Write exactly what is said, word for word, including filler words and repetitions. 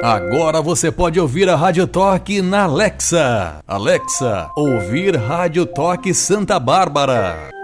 Agora você pode ouvir a Rádio Toque na Alexa. Alexa, ouvir Rádio Toque Santa Bárbara.